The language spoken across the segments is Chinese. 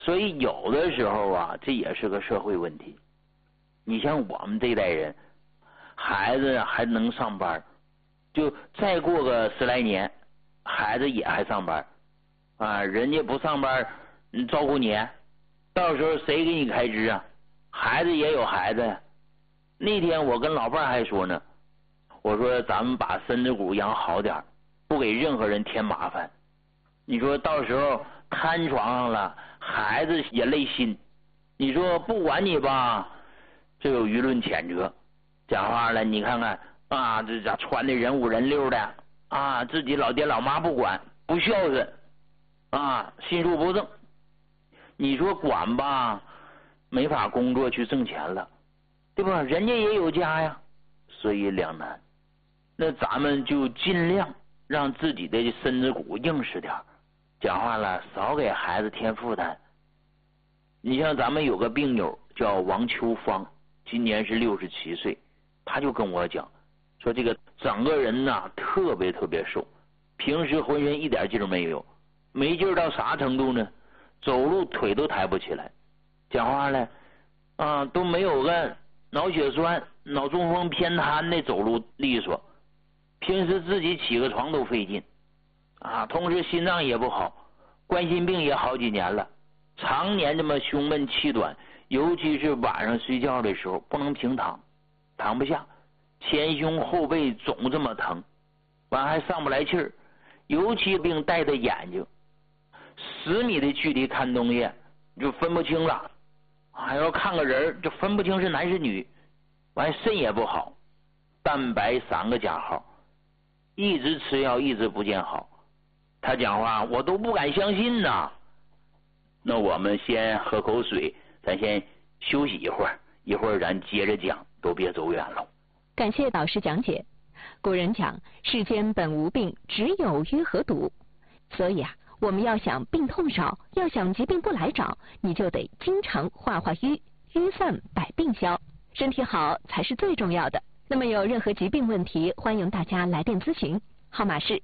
所以有的时候啊，这也是个社会问题。你像我们这代人，孩子还能上班，就再过个10来年，孩子也还上班啊，人家不上班，照顾你，到时候谁给你开支啊？孩子也有孩子呀。那天我跟老伴还说呢，我说咱们把身子骨养好点，不给任何人添麻烦。你说到时候瘫床上了，孩子也累心。你说不管你吧，这有舆论谴责。讲话了，你看看啊，这家穿的人五人六的啊，自己老爹老妈不管，不孝顺啊，心术不正。你说管吧，没法工作去挣钱了，对吧？人家也有家呀，所以两难。那咱们就尽量让自己的身子骨硬实点，讲话了，少给孩子添负担。你像咱们有个病友叫王秋芳，今年是67岁，他就跟我讲说，这个整个人呐特别瘦，平时浑身一点劲儿没有，没劲儿到啥程度呢？走路腿都抬不起来，讲话了啊都没有个脑血栓、脑中风偏瘫的走路利索，平时自己起个床都费劲啊，同时心脏也不好，冠心病也好几年了，常年这么胸闷气短，尤其是晚上睡觉的时候不能平躺，躺不下，前胸后背总这么疼，完还上不来气儿，尤其病带的眼睛，10米的距离看东西就分不清了，还要看个人就分不清是男是女，完肾也不好，蛋白3个加号，一直吃药一直不见好。他讲话我都不敢相信呐。那我们先喝口水，咱先休息一会儿，一会儿咱接着讲，都别走远了。 感谢导师讲解。古人讲世间本无病，只有淤和堵，所以啊，我们要想病痛少，要想疾病不来找，你就得经常化化瘀，瘀散百病消，身体好才是最重要的。那么有任何疾病问题，欢迎大家来电咨询，号码是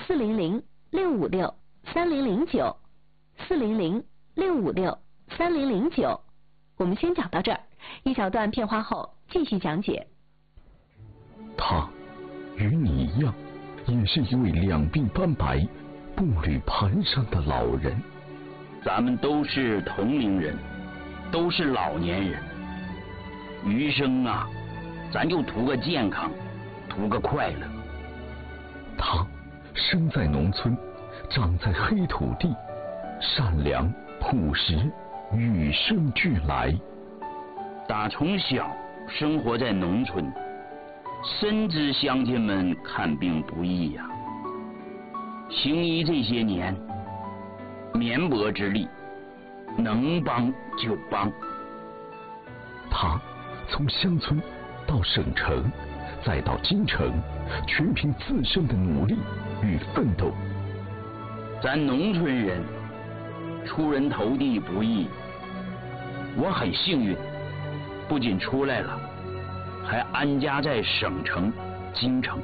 400-656-3009，400-656-3009。我们先讲到这儿，一小段片花后继续讲解。 他与你一样，也是一位两鬓斑白、步履蹒跚的老人。 咱们都是同龄人，都是老年人，余生啊，咱就图个健康，图个快乐。 他生在农村，长在黑土地，善良朴实，与生俱来。 打从小生活在农村，深知乡亲们看病不易呀。行医这些年，绵薄之力，能帮就帮。 他从乡村到省城，再到京城，全凭自身的努力与奋斗。 咱农村人出人头地不易，我很幸运，不仅出来了，还安家在省城京城。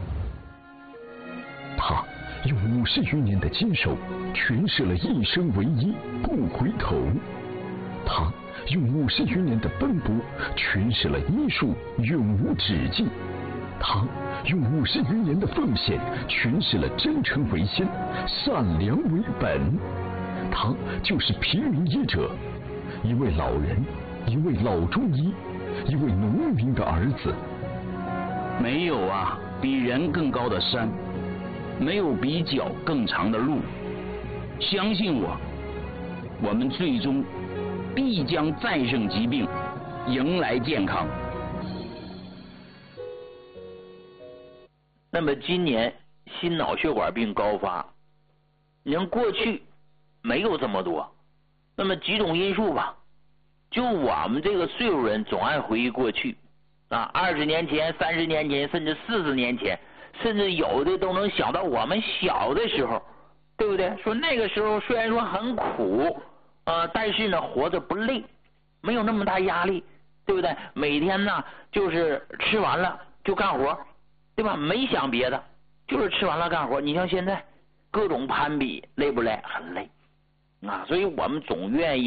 他用50余年的坚守，诠释了一生为一，不回头。他用50余年的奔波，诠释了医术永无止境。他用50余年的奉献，诠释了真诚为先，善良为本。他就是平民医者，一位老人，一位老中医，一位农民的儿子。 没有啊比人更高的山，没有比脚更长的路。相信我，我们最终必将战胜疾病，迎来健康。 那么今年心脑血管病高发，你看过去没有这么多，那么几种因素吧，就我们这个岁数人总爱回忆过去啊，20年前、30年前，甚至40年前，甚至有的都能想到我们小的时候，对不对？说那个时候虽然说很苦但是呢活着不累，没有那么大压力，对不对？每天呢就是吃完了就干活，对吧？没想别的，就是吃完了干活。你像现在各种攀比，累不累？很累啊，所以我们总愿意